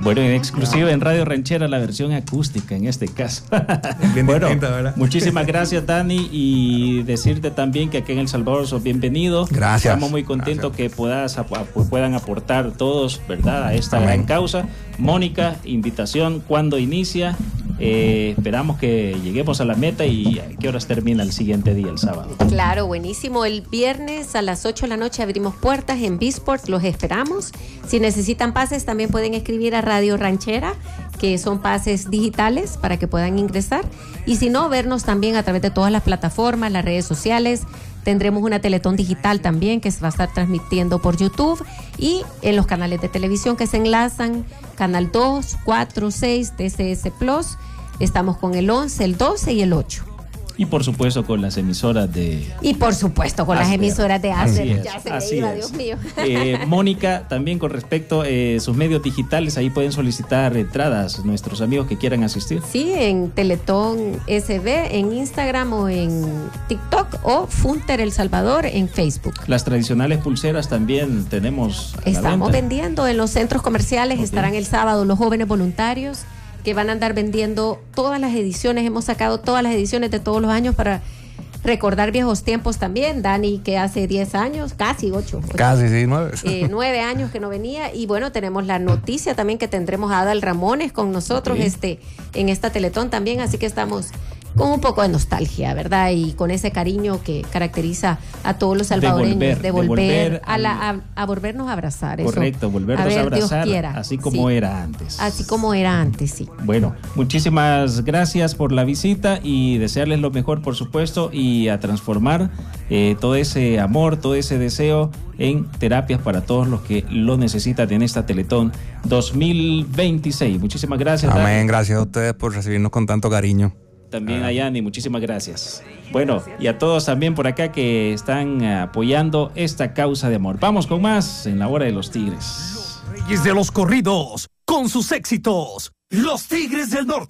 Bueno, en exclusiva en Radio Ranchera, la versión acústica en este caso. Bien bueno, distinta, ¿verdad? muchísimas gracias, Dani, y decirte también que aquí en El Salvador sos bienvenido. Gracias. Estamos muy contentos que puedan aportar todos, ¿verdad?, a esta gran causa. Mónica, invitación, ¿cuándo inicia? Esperamos que lleguemos a la meta. ¿Y a qué horas termina el siguiente día, el sábado? Claro, buenísimo. El viernes a las 8 de la noche abrimos puertas en B-Sport, los esperamos. Si necesitan pases, también pueden escribir a Radio Ranchera, que son pases digitales para que puedan ingresar. Y si no, vernos también a través de todas las plataformas, las redes sociales. Tendremos una Teletón digital también que se va a estar transmitiendo por YouTube y en los canales de televisión que se enlazan, Canal 2, 4, 6, TCS Plus. Estamos con el 11, el 12 y el 8. Y por supuesto con las emisoras de... Y por supuesto con las emisoras de Asper. Ya se me iba, Dios mío. Mónica, también con respecto a sus medios digitales, ahí pueden solicitar entradas nuestros amigos que quieran asistir. Sí, en Teletón SB, en Instagram o en TikTok, o Funter El Salvador en Facebook. Las tradicionales pulseras también tenemos. Estamos vendiendo en los centros comerciales. Estarán el sábado los jóvenes voluntarios que van a andar vendiendo todas las ediciones. Hemos sacado todas las ediciones de todos los años para recordar viejos tiempos también. Dani, que hace 10 años, casi 8. Casi, sí, 9. 9 años que no venía. Y bueno, tenemos la noticia también que tendremos a Adal Ramones con nosotros en esta Teletón también. Así que estamos con un poco de nostalgia, ¿verdad? Y con ese cariño que caracteriza a todos los salvadoreños, de volver a volvernos a abrazar. Correcto, eso. volvernos a abrazar, Dios quiera. así como era antes. Así como era antes, sí. Bueno, muchísimas gracias por la visita y desearles lo mejor, por supuesto, y a transformar todo ese amor, todo ese deseo en terapias para todos los que lo necesitan en esta Teletón 2026. Muchísimas gracias. Amén, Dani. gracias a ustedes por recibirnos con tanto cariño. También a Yani, muchísimas gracias. Bueno, y a todos también por acá que están apoyando esta causa de amor. Vamos con más en la Hora de los Tigres. Reyes de los corridos, con sus éxitos, los Tigres del Norte.